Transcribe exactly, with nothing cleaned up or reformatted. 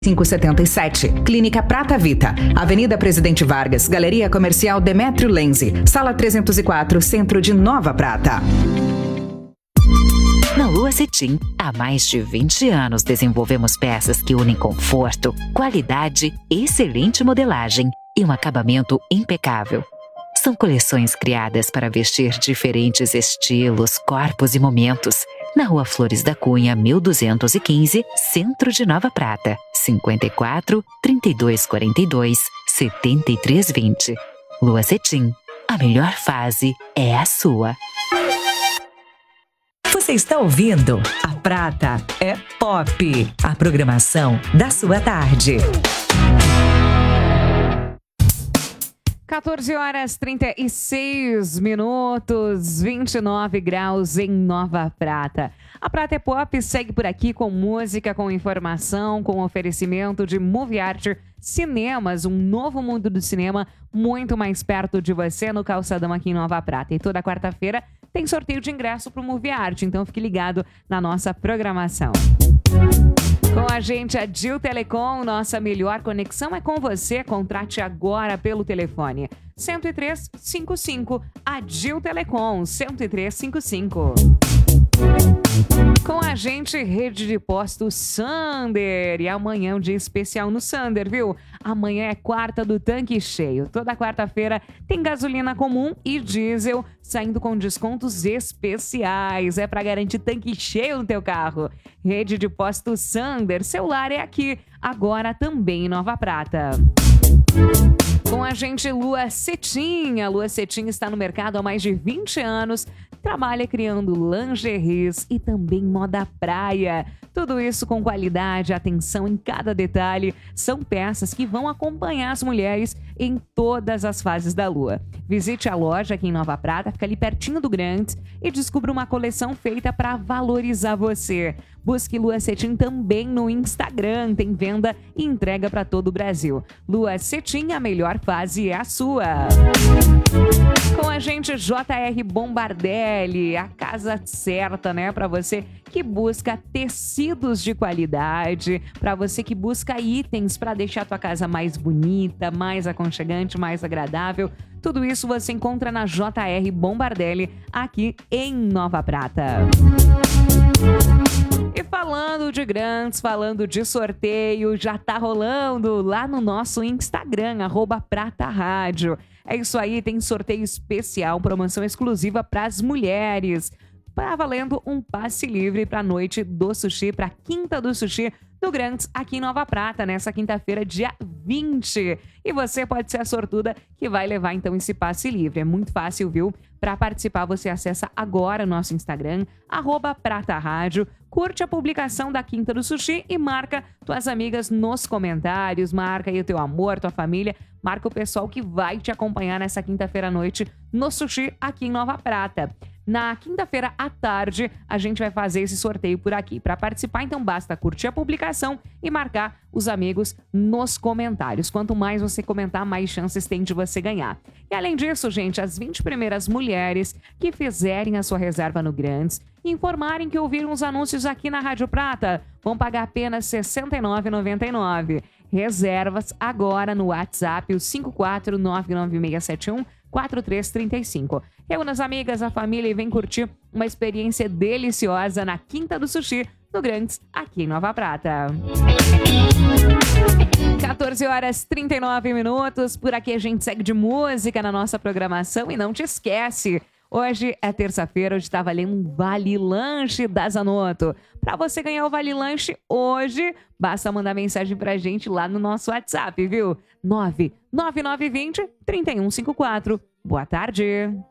cinco setenta e sete. Clínica Prata Vita, Avenida Presidente Vargas, Galeria Comercial Demétrio Lenze, Sala trezentos e quatro, Centro de Nova Prata. Na Lua Cetim, há mais de vinte anos desenvolvemos peças que unem conforto, qualidade, excelente modelagem e um acabamento impecável. São coleções criadas para vestir diferentes estilos, corpos e momentos. Na Rua Flores da Cunha, mil duzentos e quinze, Centro de Nova Prata, cinquenta e quatro, trinta e dois quarenta e dois, setenta e três vinte. Lua Cetim, a melhor fase é a sua. Você está ouvindo A Prata é Pop, a programação da sua tarde. quatorze horas trinta e seis minutos, vinte e nove graus em Nova Prata. A Prata é Pop segue por aqui com música, com informação, com oferecimento de Movie Art Cinemas, um novo mundo do cinema muito mais perto de você no Calçadão aqui em Nova Prata. E toda quarta-feira tem sorteio de ingresso para o Movie Art, então fique ligado na nossa programação. Com a gente, a Dil Telecom, nossa melhor conexão é com você. Contrate agora pelo telefone cento e três cinquenta e cinco. A Dil Telecom, cento e três cinquenta e cinco. Com a gente, Rede de Postos Sander. E amanhã é um dia especial no Sander, viu? Amanhã é quarta do tanque cheio. Toda quarta-feira tem gasolina comum e diesel saindo com descontos especiais. É para garantir tanque cheio no teu carro. Rede de Postos Sander. Celular é aqui, agora também em Nova Prata. Com a gente, Lua Cetim. A Lua Cetim está no mercado há mais de vinte anos. Trabalha criando lingeries e também moda praia. Tudo isso com qualidade, atenção em cada detalhe. São peças que vão acompanhar as mulheres em todas as fases da lua. Visite a loja aqui em Nova Prata, fica ali pertinho do Grandes, e descubra uma coleção feita para valorizar você. Busque Lua Cetim também no Instagram, tem venda e entrega para todo o Brasil. Lua Cetim, a melhor fase é a sua. Com a gente, J R Bombardelli, a casa certa, né, para você que busca tecidos de qualidade, para você que busca itens para deixar a tua casa mais bonita, mais aconchegante, mais agradável. Tudo isso você encontra na J R Bombardelli, aqui em Nova Prata. E falando de grandes, falando de sorteio, já tá rolando lá no nosso Instagram, arroba Prata Rádio. É isso aí, tem sorteio especial, promoção exclusiva para as mulheres. Tá valendo um passe livre para a noite do sushi, para a Quinta do Sushi do Grandes, aqui em Nova Prata, nessa quinta-feira, dia vinte. E você pode ser a sortuda que vai levar, então, esse passe livre. É muito fácil, viu? Para participar, você acessa agora o nosso Instagram, arroba Prata Rádio, curte a publicação da Quinta do Sushi e marca tuas amigas nos comentários, marca aí o teu amor, tua família, marca o pessoal que vai te acompanhar nessa quinta-feira à noite no sushi aqui em Nova Prata. Na quinta-feira à tarde, a gente vai fazer esse sorteio por aqui. Para participar, então, basta curtir a publicação e marcar os amigos nos comentários. Quanto mais você comentar, mais chances tem de você ganhar. E além disso, gente, as vinte primeiras mulheres que fizerem a sua reserva no Grandes e informarem que ouviram os anúncios aqui na Rádio Prata, vão pagar apenas sessenta e nove reais e noventa e nove centavos. Reservas agora no WhatsApp, o cinco quatro nove nove seis sete um quatro três três cinco. Reúna as amigas, a família e vem curtir uma experiência deliciosa na Quinta do Sushi, no Grandes, aqui em Nova Prata. quatorze horas e trinta e nove minutos. Por aqui a gente segue de música na nossa programação e não te esquece. Hoje é terça-feira, hoje está valendo um Vale Lanche da Zanotto. Para você ganhar o Vale Lanche hoje, basta mandar mensagem pra gente lá no nosso WhatsApp, viu? nove nove nove dois zero três um cinco quatro. Boa tarde.